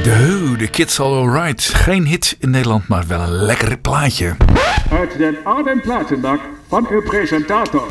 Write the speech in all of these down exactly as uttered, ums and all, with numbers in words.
De, de Kids All Alright. Geen hit in Nederland, maar wel een lekker plaatje. Uit den oude platenbak van uw presentator.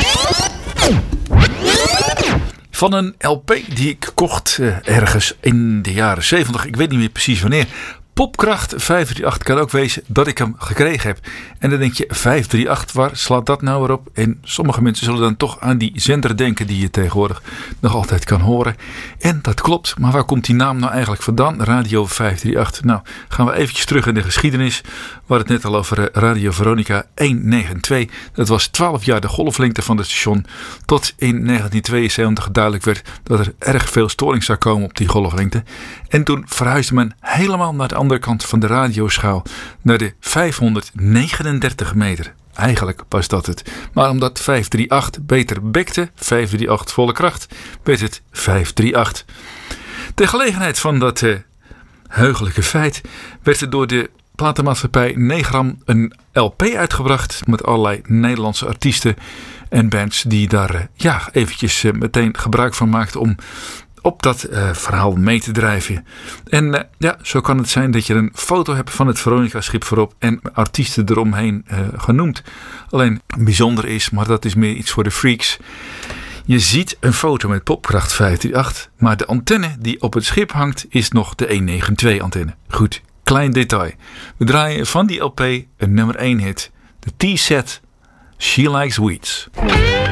Van een L P die ik kocht uh, ergens in de jaren zeventig. Ik weet niet meer precies wanneer. Popkracht vijf drie acht kan ook wezen dat ik hem gekregen heb. En dan denk je, vijf drie acht, waar slaat dat nou weer op? En sommige mensen zullen dan toch aan die zender denken die je tegenwoordig nog altijd kan horen. En dat klopt, maar waar komt die naam nou eigenlijk vandaan? Radio vijf drie acht. Nou, gaan we eventjes terug in de geschiedenis. We hadden het net al over Radio Veronica honderdnegenentwintig. Dat was twaalf jaar de golflengte van het station. Tot in negentien tweeënzeventig duidelijk werd dat er erg veel storing zou komen op die golflengte. En toen verhuisde men helemaal naar de andere kant van de radioschaal. Naar de vijfhonderdnegenendertig meter. Eigenlijk was dat het. Maar omdat vijf drie acht beter bekte, vijf drie acht volle kracht, werd het vijf drie acht. Ter gelegenheid van dat uh, heugelijke feit werd er door de platenmaatschappij Negram een L P uitgebracht met allerlei Nederlandse artiesten en bands die daar uh, ja, eventjes uh, meteen gebruik van maakten om op dat uh, verhaal mee te drijven. En uh, ja, zo kan het zijn dat je een foto hebt van het Veronica-schip voorop en artiesten eromheen uh, genoemd. Alleen bijzonder is, maar dat is meer iets voor de freaks. Je ziet een foto met Popkracht vijf drie acht, maar de antenne die op het schip hangt is nog de honderdnegenentwintig antenne. Goed, klein detail. We draaien van die L P een nummer één hit. De T-set She Likes Weeds.